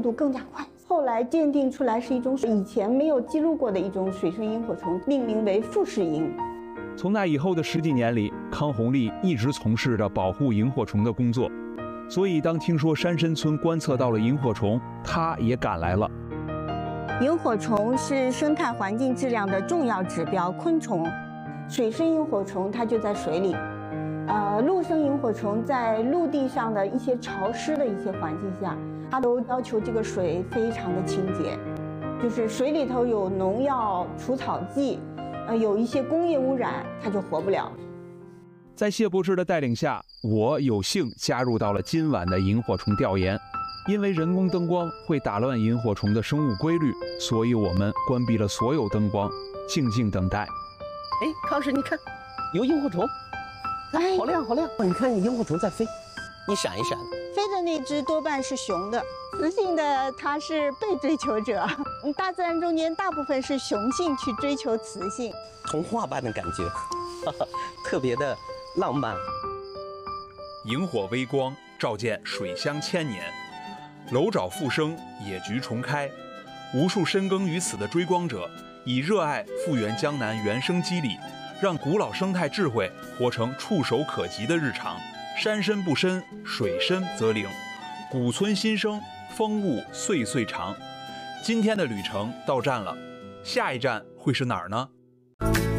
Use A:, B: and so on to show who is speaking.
A: 度更加快。后来鉴定出来是一种以前没有记录过的一种水生萤火虫，命名为富士萤。
B: 从那以后的10几年里，康红丽一直从事着保护萤火虫的工作，所以当听说山参村观测到了萤火虫，他也赶来了。
A: 萤火虫是生态环境质量的重要指标昆虫，水生萤火虫它就在水里，陆生萤火虫在陆地上的一些潮湿的一些环境下，它都要求这个水非常的清洁，就是水里头有农药、除草剂，有一些工业污染，它就活不了。
B: 在谢博士的带领下，我有幸加入到了今晚的萤火虫调研。因为人工灯光会打乱萤火虫的生物规律，所以我们关闭了所有灯光，静静等待。
C: 哎，康老师，你看，有萤火虫，
A: 哎，
C: 好亮好亮！你看萤火虫在飞，一闪一闪的。
A: 飞的那只多半是雄的，雌性的它是被追求者。大自然中间大部分是雄性去追求雌性，
C: 童话般的感觉，特别的浪漫。
B: 萤火微光照见水乡千年，楼沼复生，野菊重开。无数深耕于此的追光者，以热爱复原江南原生肌理，让古老生态智慧活成触手可及的日常。山深不深，水深则灵。古村新生，风物岁岁长。今天的旅程到站了，下一站会是哪儿呢？